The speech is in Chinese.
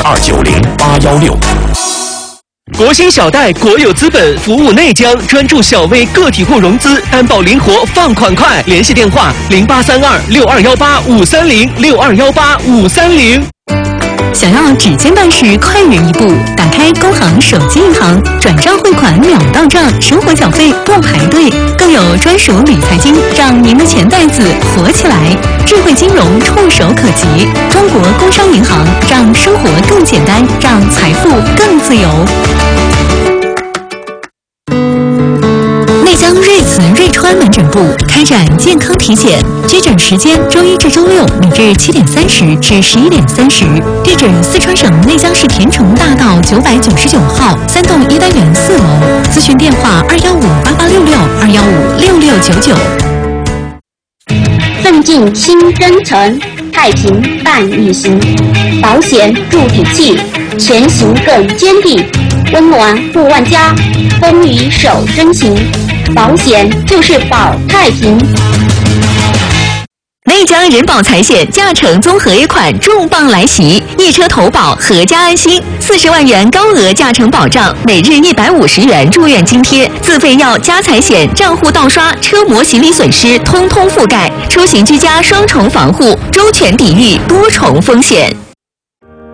290-816。 国兴小贷国有资本服务内江，专注小微个体户融资，担保灵活，放款快。联系电话0832-6218-530，6218-530。 想要指尖办事快人一步，打开工行手机银行，转账汇款秒到账，生活缴费不排队，更有专属理财金，让您的钱袋子活起来。智慧金融触手可及，中国工商银行让生活更简单，让财富更自由。内江瑞慈瑞川门诊部开展健康体检，接诊时间周一至周六每日7点30至11点30，地址四川省内江市田城大道999号3栋1单元4楼，咨询电话2158866，2156699。 奋进新征程，太平伴你行，保险助体气，前行更坚定，温暖护万家，风雨守真情，保险就是保太平。 内江人保财险驾乘综合 A 款重磅来袭，一车投保，阖家安心，40万元高额驾乘保障，每日150元住院津贴，自费药加财险，账户盗刷，车模行李损失通通覆盖，出行居家双重防护，周全抵御多重风险。